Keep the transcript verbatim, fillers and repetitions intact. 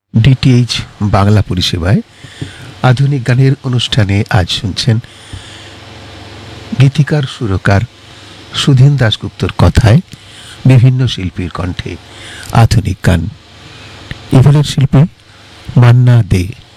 DTH Bangla পরিষেবায় আধুনিক গানের অনুষ্ঠানে আজ শুনছেন গীতিকার সুরকার সুধীন দাশগুপ্তর কথায় বিভিন্ন শিল্পীর কণ্ঠে আধুনিক গান। এবারের শিল্পী মান্না দে।